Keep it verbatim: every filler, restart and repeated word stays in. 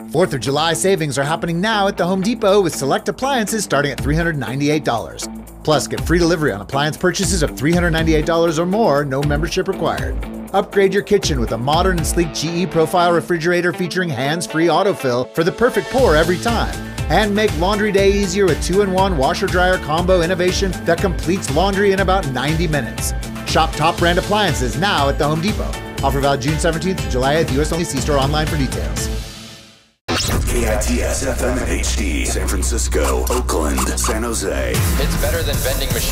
fourth of July savings are happening now at the Home Depot with select appliances starting at three hundred ninety-eight dollars. Plus, get free delivery on appliance purchases of three hundred ninety-eight dollars or more, no membership required. Upgrade your kitchen with a modern and sleek G E Profile refrigerator featuring hands-free autofill for the perfect pour every time. And make laundry day easier with two in one washer-dryer combo innovation that completes laundry in about ninety minutes. Shop top brand appliances now at the Home Depot. Offer valid June seventeenth to July eighth, U S only. See store online for details. K I T S F M H D, San Francisco, Oakland, San Jose. It's better than vending machines.